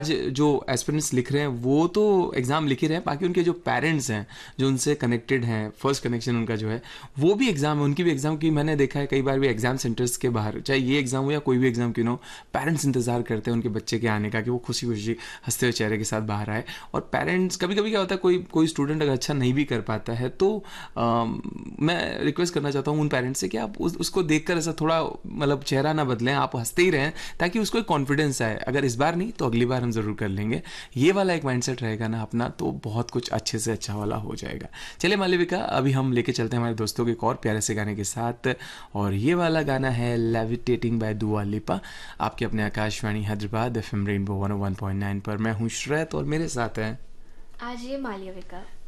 जो एस्पिरेंट्स लिख रहे हैं वो तो एग्ज़ाम लिख ही रहे हैं, बाकी उनके जो पेरेंट्स हैं जो उनसे कनेक्टेड हैं, फर्स्ट कनेक्शन उनका जो है वो भी एग्ज़ाम है, उनकी भी एग्ज़ाम की मैंने देखा है कई बार भी एग्ज़ाम सेंटर्स के बाहर, चाहे ये एग्ज़ाम हो या कोई भी एग्ज़ाम क्यों ना हो, पेरेंट्स इंतज़ार करते हैं उनके बच्चे के आने का कि वो खुशी खुशी हंसते हुए चेहरे के साथ बाहर आए। और पेरेंट्स कभी कभी क्या होता है, कोई कोई स्टूडेंट अगर अच्छा नहीं भी कर पाता है तो मैं रिक्वेस्ट करना चाहता हूँ उन पेरेंट्स से कि आप उसको देखकर ऐसा थोड़ा मतलब चेहरा ना बदलें, आप हंसते ही रहें ताकि उसको एक कॉन्फिडेंस आए, अगर इस बार नहीं तो अगली बार हम ज़रूर कर लेंगे। ये वाला एक माइंडसेट रहेगा ना अपना, तो बहुत कुछ अच्छे से अच्छा वाला हो जाएगा। चलिए मालविका, अभी हम लेके चलते हैं हमारे दोस्तों के एक और प्यारे से गाने के साथ, और ये वाला गाना है लेविटेटिंग बाय दुआ लिपा, आपके अपने आकाशवाणी हैदराबाद FM रेनबो 101.9 पर। मैं हूँ श्रेत और मेरे साथ हैं आज ये मालविका।